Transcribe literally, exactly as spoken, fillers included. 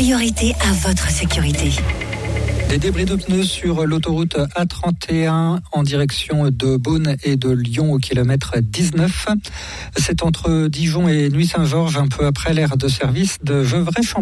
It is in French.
priorité à votre sécurité. Des débris de pneus sur l'autoroute A trente et un en direction de Beaune et de Lyon au kilomètre dix-neuf. C'est entre Dijon et Nuits-Saint-Georges, un peu après l'aire de service de Gevrey-Champ.